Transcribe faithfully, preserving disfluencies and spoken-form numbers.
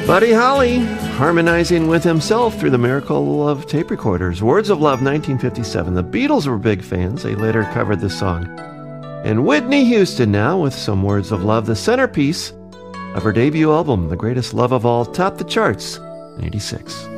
Buddy Holly harmonizing with himself through the miracle of tape recorders. Words of Love, nineteen fifty-seven. The Beatles were big fans. They later covered the song. And Whitney Houston now with some Words of Love, the centerpiece of her debut album, The Greatest Love of All, topped the charts in eighty-six.